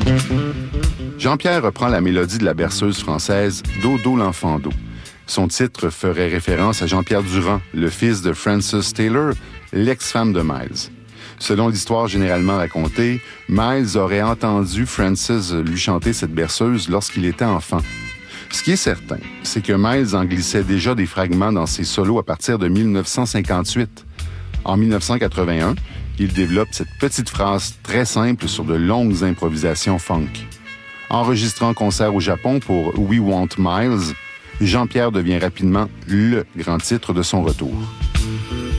Jean-Pierre reprend la mélodie de la berceuse française « Dodo l'enfant d'eau ». Son titre ferait référence à Jean-Pierre Durand, le fils de Frances Taylor, l'ex-femme de Miles. Selon l'histoire généralement racontée, Miles aurait entendu Frances lui chanter cette berceuse lorsqu'il était enfant. Ce qui est certain, c'est que Miles en glissait déjà des fragments dans ses solos à partir de 1958. En 1981, il développe cette petite phrase très simple sur de longues improvisations funk. Enregistré en concert au Japon pour We Want Miles, Jean-Pierre devient rapidement le grand titre de son retour.